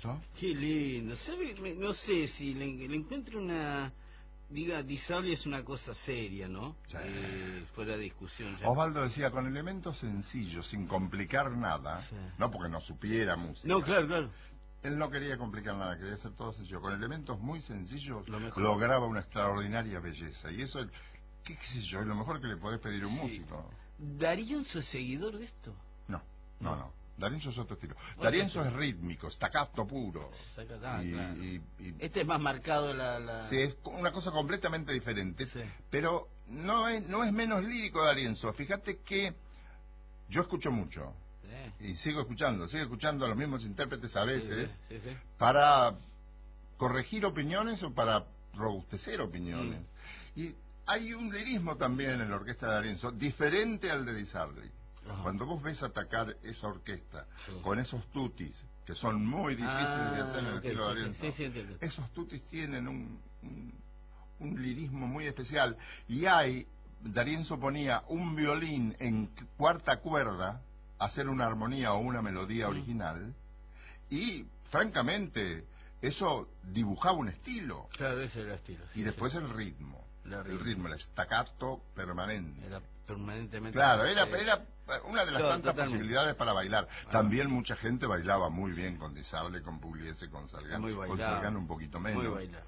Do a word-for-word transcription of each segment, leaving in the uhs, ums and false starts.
hermoso. Qué lindo. ¿Sabe? Me- No sé si le, le encuentro una... Diga, Di Sarli es una cosa seria, ¿no? Sí. Eh, fuera de discusión. Ya. Osvaldo decía, con elementos sencillos, sin complicar nada, Sí. no porque no supiera música. No, claro, claro. Él no quería complicar nada, quería hacer todo sencillo. Con elementos muy sencillos Lo mejor. lograba una extraordinaria belleza. Y eso, qué, qué sé yo, es lo mejor que le podés pedir a un Sí. músico. ¿D'Arienzo es seguidor de esto? No, no, no. D'Arienzo es otro estilo. Otro D'Arienzo estilo. es rítmico, staccato puro. Saca acá, y, claro. y- y- Este es más marcado la... la... sí, es una cosa completamente diferente. Sí. Pero no es, no es menos lírico D'Arienzo. Fíjate que yo escucho mucho. Sí. Y sigo escuchando, sigo escuchando a los mismos intérpretes a veces, Sí, sí, sí. para corregir opiniones o para robustecer opiniones. Mm. Y hay un lirismo también en la orquesta de D'Arienzo, diferente al de Di Sarli. Ajá. Cuando vos ves atacar esa orquesta Sí. con esos tutis, que son muy difíciles Ah, de hacer en el ok, estilo de sí, D'Arienzo, sí, sí, entiendo. esos tutis tienen un, un, un lirismo muy especial. Y hay, D'Arienzo ponía un violín en cuarta cuerda, hacer una armonía o una melodía Mm. original, y francamente eso dibujaba un estilo. Claro, ese era el estilo. Y sí, después sí. el ritmo, La el ritmo. ritmo, el staccato permanente. Era permanentemente... Claro, era, Sí. era una de las Todo, tantas totalmente. posibilidades para bailar. Ah. También mucha gente bailaba muy bien con Di Sarli, con Pugliese, con Salgán. Muy Con bailado. Salgán un poquito menos. Muy bailado.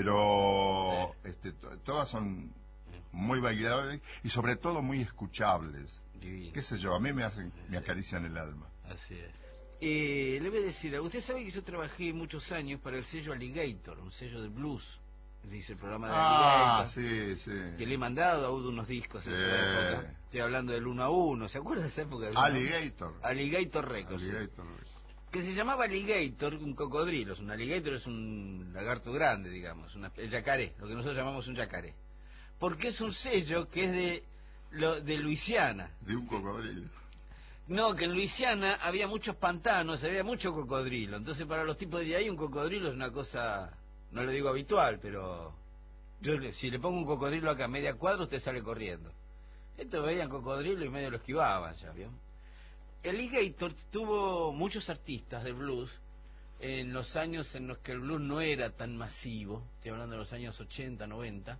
Pero este, to- todas son muy bailables y sobre todo muy escuchables. Divino. Qué sé yo, a mí me hacen, me acarician el alma. Así es. Eh, le voy a decir, usted sabe que yo trabajé muchos años para el sello Alligator, un sello de blues. Dice el programa de Ah, Alligator. sí, sí. Que le he mandado a Udo unos discos en Sí. esa época. Estoy hablando del uno a uno. ¿Se acuerda de esa época? del uno a uno? Alligator. Alligator Records. sí. Alligator. Que se llamaba Alligator, un cocodrilo. Un alligator es un lagarto grande, digamos. Una, el yacaré, lo que nosotros llamamos un yacaré. Porque es un sello que es de, lo, de Luisiana. De un cocodrilo. No, que en Luisiana había muchos pantanos, había mucho cocodrilo. Entonces para los tipos de ahí un cocodrilo es una cosa, no lo digo habitual, pero yo le- si le pongo un cocodrilo acá a media cuadra, usted sale corriendo. Estos veían cocodrilo y medio lo esquivaban, ya vio. El Alligator tuvo muchos artistas de blues en los años en los que el blues no era tan masivo, estoy hablando de los años ochenta, noventa,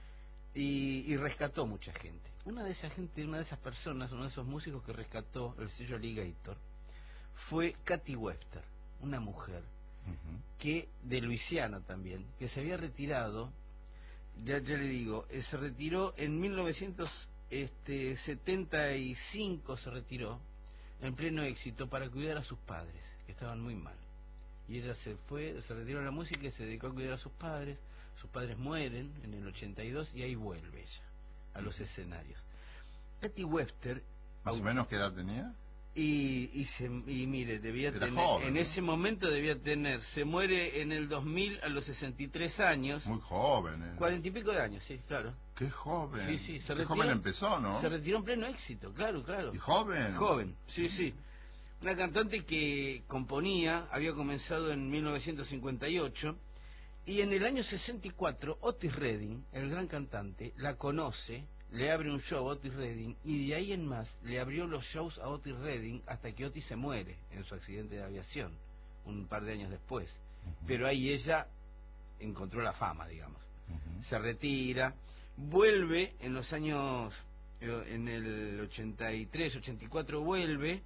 y, y rescató mucha gente. Una de esa gente, una de esas personas, uno de esos músicos que rescató el sello Alligator fue Katy Webster, una mujer Ujú. que de Luisiana también, que se había retirado, ya, ya le digo, eh, se retiró en mil novecientos setenta y cinco, se retiró en pleno éxito para cuidar a sus padres, que estaban muy mal. Y ella se fue, se retiró de la música y se dedicó a cuidar a sus padres. Sus padres mueren en el ochenta y dos y ahí vuelve ella a los escenarios. Katy Webster, ¿Más o menos qué edad tenía? y, y, se, y mire, debía Era tener, joven, en ¿no? ese momento debía tener, se muere en el dos mil a los sesenta y tres años, Muy joven. ¿eh? cuarenta y pico de años, sí, claro. Qué joven. Sí, sí, se Qué retiró, joven empezó, ¿no? Se retiró en pleno éxito, claro, claro. ¿Y joven? Joven, sí, sí. Una cantante que componía, había comenzado en mil novecientos cincuenta y ocho, y en el año sesenta y cuatro Otis Redding, el gran cantante, la conoce, le abre un show a Otis Redding, y de ahí en más le abrió los shows a Otis Redding hasta que Otis se muere en su accidente de aviación, un par de años después. Ujú. Pero ahí ella encontró la fama, digamos. Ujú. Se retira, vuelve en los años, eh, en el ochenta y tres, ochenta y cuatro vuelve,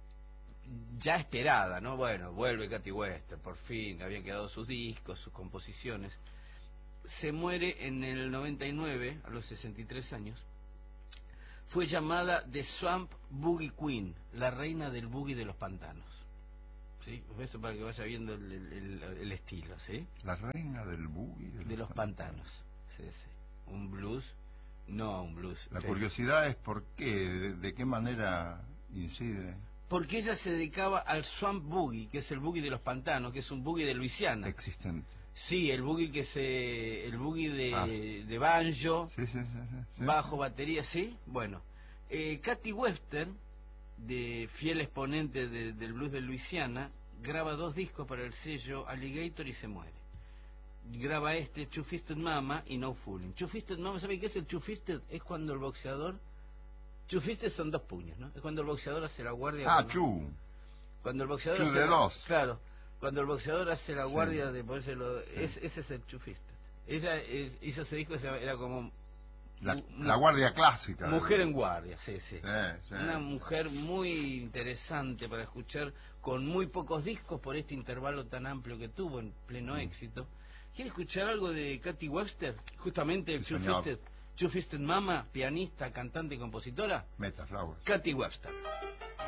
ya esperada, ¿no? Bueno, vuelve Katy Webster, por fin, habían quedado sus discos, sus composiciones. Se muere en el noventa y nueve, a los sesenta y tres años. Fue llamada The Swamp Boogie Queen, la reina del boogie de los pantanos. ¿Sí? Eso para que vaya viendo el, el, el, el estilo, ¿sí? La reina del boogie. De los pantanos. Sí, sí. Un blues, no un blues. La feliz. curiosidad es por qué, de, de qué manera incide. Porque ella se dedicaba al Swamp Boogie, que es el boogie de los pantanos, que es un boogie de Luisiana. Existente. Sí, el boogie que se, el boogie de, Ah. de banjo, Sí, sí, sí, sí, sí. bajo, batería, sí. Bueno, eh, Katy Webster, de fiel exponente de, del blues de Luisiana, graba dos discos para el sello Alligator y se muere. Graba este Two Fisted Mama y No Fooling. Two Fisted Mama, ¿sabe qué es el Two Fisted? Es cuando el boxeador, Two Fisted son dos puños, ¿no? Es cuando el boxeador hace la guardia. Ah, cuando, chu. cuando el boxeador Two hace de la- dos. Claro. Cuando el boxeador hace la Sí. guardia de ponérselo, Sí. es, ese es el Two Fisted. Ella es- hizo ese disco, esa- era como La, mu- la guardia clásica. mujer en guardia, sí, sí. Sí, sí. Una mujer muy interesante para escuchar, con muy pocos discos por este intervalo tan amplio que tuvo en pleno Mm. éxito. ¿Quiere escuchar algo de Katy Webster? Justamente el Sí, Two señor. Fisted, Two Fisted Mama, pianista, cantante y compositora. Meta Flowers. Katy Webster.